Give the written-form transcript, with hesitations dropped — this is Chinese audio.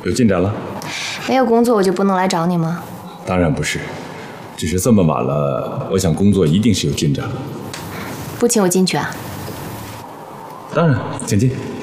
有进展了？ 没有工作我就不能来找你吗？ 当然不是，只是这么晚了，我想工作一定是有进展。 不请我进去啊？ 当然，请进。